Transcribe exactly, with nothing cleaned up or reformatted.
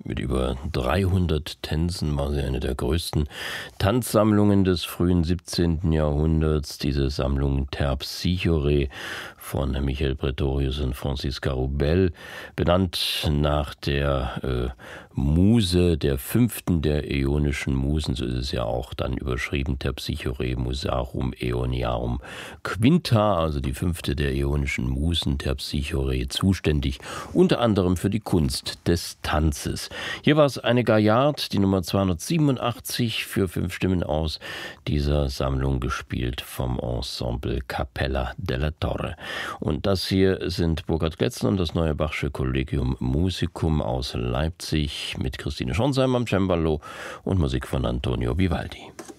Mit über dreihundert Tänzen war sie eine der größten Tanzsammlungen des frühen siebzehnten Jahrhunderts. Diese Sammlung Terpsichore von Michael Praetorius und Franziska Rubel, benannt nach der äh, Muse, der fünften der äonischen Musen, so ist es ja auch dann überschrieben, Terpsichore Musarum Aeoniarum Quinta, also die fünfte der äonischen Musen, Terpsichore, zuständig unter anderem für die Kunst des Tanzes. Hier war es eine Gaillard, die Nummer zweihundertsiebenundachtzig, für fünf Stimmen aus dieser Sammlung, gespielt vom Ensemble Capella della Torre. Und das hier sind Burkhard Gletzner und das Neue Bachsche Collegium Musicum aus Leipzig mit Christine Schonsheim am Cembalo und Musik von Antonio Vivaldi.